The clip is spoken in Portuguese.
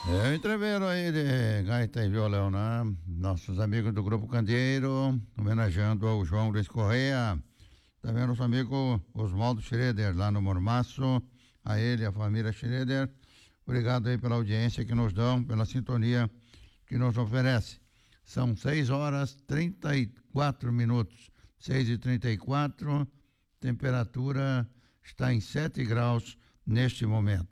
É o entreveiro aí de gaita e violão, né? Nossos amigos do Grupo Candeeiro, homenageando ao João Luiz Correia. Também nosso amigo Oswaldo Schroeder, lá no Mormaço. A ele, a família Schroeder. Obrigado aí pela audiência que nos dão, pela sintonia que nos oferece. São 6h34. 6h34. Temperatura está em 7 graus neste momento.